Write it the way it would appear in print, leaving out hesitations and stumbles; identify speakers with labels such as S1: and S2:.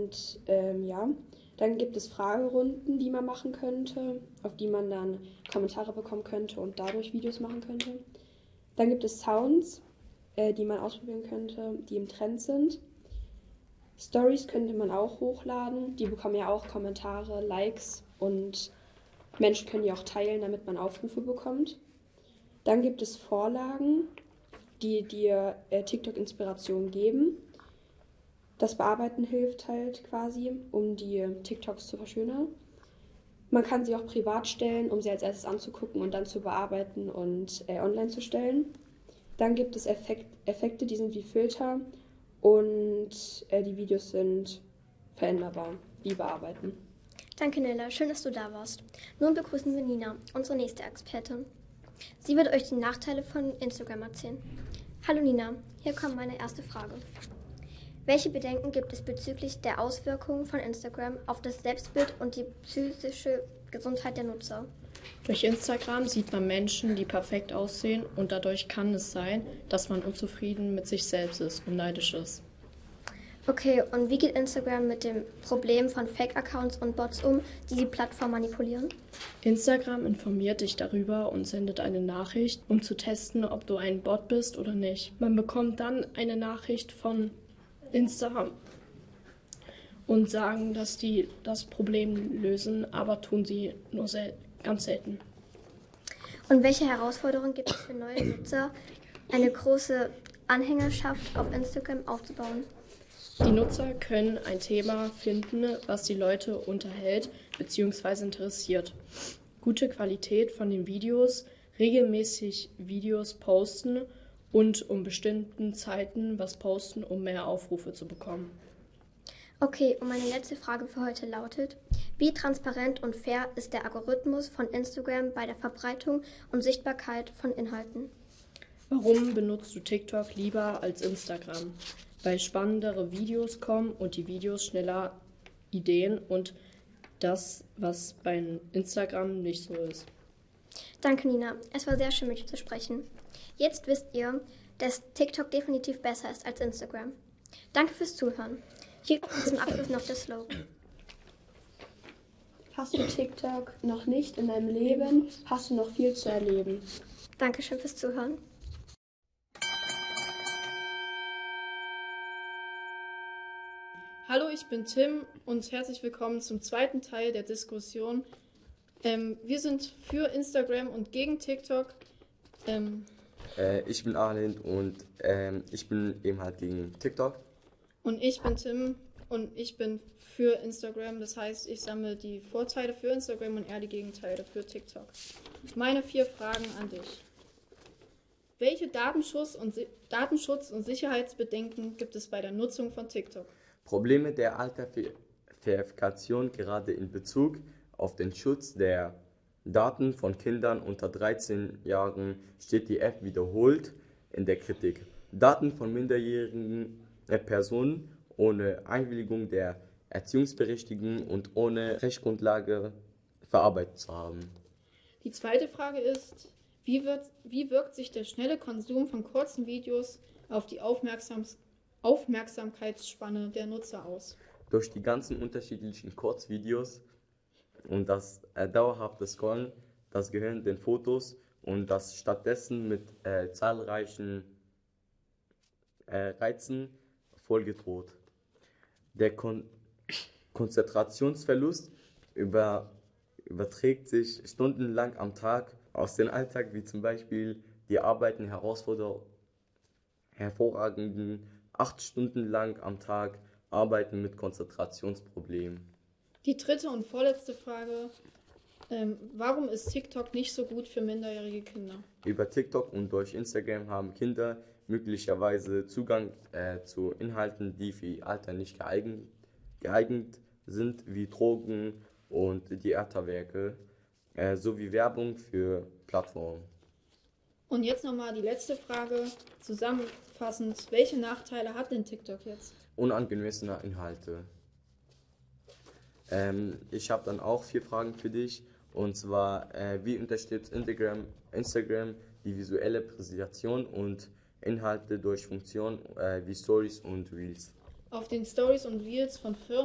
S1: Und ja, dann gibt es Fragerunden, die man machen könnte, auf die man dann Kommentare bekommen könnte und dadurch Videos machen könnte. Dann gibt es Sounds, die man ausprobieren könnte, die im Trend sind. Stories könnte man auch hochladen, die bekommen ja auch Kommentare, Likes und Menschen können die auch teilen, damit man Aufrufe bekommt. Dann gibt es Vorlagen, die dir TikTok-Inspiration geben. Das Bearbeiten hilft halt quasi, um die TikToks zu verschönern. Man kann sie auch privat stellen, um sie als erstes anzugucken und dann zu bearbeiten und online zu stellen. Dann gibt es Effekte, die sind wie Filter und die Videos sind veränderbar, wie bearbeiten.
S2: Danke, Nella. Schön, dass du da warst. Nun begrüßen wir Nina, unsere nächste Expertin. Sie wird euch die Nachteile von Instagram erzählen. Hallo Nina, hier kommt meine erste Frage. Welche Bedenken gibt es bezüglich der Auswirkungen von Instagram auf das Selbstbild und die psychische Gesundheit der Nutzer?
S3: Durch Instagram sieht man Menschen, die perfekt aussehen, und dadurch kann es sein, dass man unzufrieden mit sich selbst ist und neidisch ist.
S2: Okay, und wie geht Instagram mit dem Problem von Fake-Accounts und Bots um, die die Plattform manipulieren?
S3: Instagram informiert dich darüber und sendet eine Nachricht, um zu testen, ob du ein Bot bist oder nicht. Man bekommt dann eine Nachricht von Insta und sagen, dass die das Problem lösen, aber tun sie nur ganz selten.
S2: Und welche Herausforderungen gibt es für neue Nutzer, eine große Anhängerschaft auf Instagram aufzubauen?
S3: Die Nutzer können ein Thema finden, was die Leute unterhält bzw. interessiert. Gute Qualität von den Videos, regelmäßig Videos posten und um bestimmten Zeiten was posten, um mehr Aufrufe zu bekommen.
S2: Okay, und meine letzte Frage für heute lautet: Wie transparent und fair ist der Algorithmus von Instagram bei der Verbreitung und Sichtbarkeit von Inhalten?
S3: Warum benutzt du TikTok lieber als Instagram? Weil spannendere Videos kommen und die Videos schneller Ideen und das, was bei Instagram nicht so ist.
S2: Danke, Nina. Es war sehr schön, mit dir zu sprechen. Jetzt wisst ihr, dass TikTok definitiv besser ist als Instagram. Danke fürs Zuhören. Hier kommt zum Abschluss noch der Slogan.
S1: Hast du TikTok noch nicht in deinem Leben, hast du noch viel zu erleben.
S2: Dankeschön fürs Zuhören.
S3: Hallo, ich bin Tim und herzlich willkommen zum zweiten Teil der Diskussion. Wir sind für Instagram und gegen TikTok.
S4: Ich bin Arlind und ich bin eben halt gegen TikTok.
S3: Und ich bin Tim und ich bin für Instagram. Das heißt, ich sammle die Vorteile für Instagram und eher die Gegenteile für TikTok. Meine 4 Fragen an dich. Welche Datenschutz- und Sicherheitsbedenken gibt es bei der Nutzung von TikTok?
S4: Probleme der Altersverifikation, gerade in Bezug auf den Schutz der Daten von Kindern unter 13 Jahren, steht die App wiederholt in der Kritik. Daten von minderjährigen Personen ohne Einwilligung der Erziehungsberechtigten und ohne Rechtsgrundlage verarbeitet zu haben.
S3: Die zweite Frage ist, wie wirkt sich der schnelle Konsum von kurzen Videos auf die Aufmerksamkeitsspanne der Nutzer aus?
S4: Durch die ganzen unterschiedlichen Kurzvideos und das dauerhafte Scrollen, das Gehirn den Fotos und das stattdessen mit zahlreichen Reizen vollgedroht. Der Konzentrationsverlust überträgt sich stundenlang am Tag aus dem Alltag, wie zum Beispiel die Arbeiten hervorragenden 8 Stunden lang am Tag arbeiten mit Konzentrationsproblemen.
S3: Die dritte und vorletzte Frage, warum ist TikTok nicht so gut für minderjährige Kinder?
S4: Über TikTok und durch Instagram haben Kinder möglicherweise Zugang zu Inhalten, die für ihr Alter nicht geeignet sind, wie Drogen und Theaterwerke, sowie Werbung für Plattformen.
S3: Und jetzt nochmal die letzte Frage, zusammenfassend, welche Nachteile hat denn TikTok jetzt?
S4: Unangemessene Inhalte. Ich habe dann auch 4 Fragen für dich, und zwar, wie unterstützt Instagram die visuelle Präsentation und Inhalte durch Funktionen wie Stories und Reels?
S3: Auf den Stories und Reels von Firmen